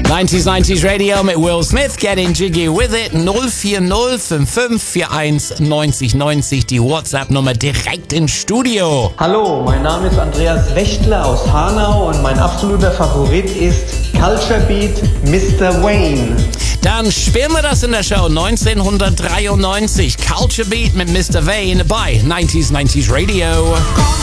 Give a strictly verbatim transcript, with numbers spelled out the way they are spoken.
neunzig neunzig Radio mit Will Smith, Getting Jiggy With It, null vier null fünf fünf vier eins neunzig neunzig, die WhatsApp-Nummer direkt ins Studio. Hallo, mein Name ist Andreas Wächtler aus Hanau und mein absoluter Favorit ist Culture Beat Mister Wayne. Dann spielen wir das in der Show neunzehnhundertdreiundneunzig. Culture Beat mit Mister Wayne bei neunzig neunzig Radio.